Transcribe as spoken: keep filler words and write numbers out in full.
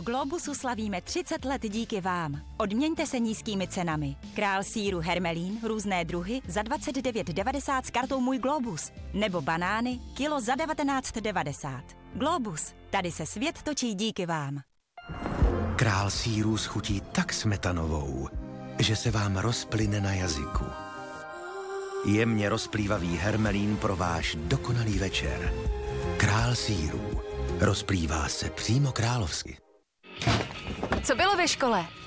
Globusu slavíme třicet let díky vám. Odměňte se nízkými cenami. Král sýru Hermelín, různé druhy, za dvacet devět devadesát s kartou Můj Globus. Nebo banány, kilo za devatenáct devadesát. Globus, tady se svět točí díky vám. Král sýrů s chutí tak smetanovou, že se vám rozplyne na jazyku. Jemně rozplývavý Hermelín pro váš dokonalý večer. Král sýrů rozplývá se přímo královsky. Co bylo ve škole?